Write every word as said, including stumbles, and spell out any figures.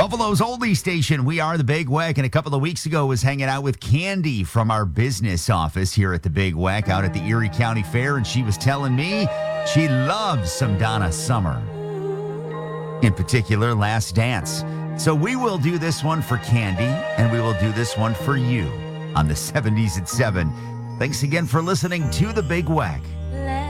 Buffalo's oldie station. We are the Big Weck, and a couple of weeks ago was hanging out with Candy from our business office here at the Big Weck out at the Erie County Fair, and she was telling me she loves some Donna Summer. In particular, Last Dance. So we will do this one for Candy, and we will do this one for you on the seventies at seven. Thanks again for listening to the Big Weck.